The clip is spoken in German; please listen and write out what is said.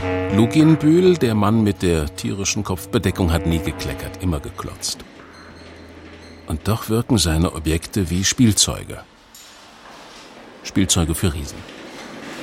Luginbühl, der Mann mit der tierischen Kopfbedeckung, hat nie gekleckert, immer geklotzt. Und doch wirken seine Objekte wie Spielzeuge. Spielzeuge für Riesen.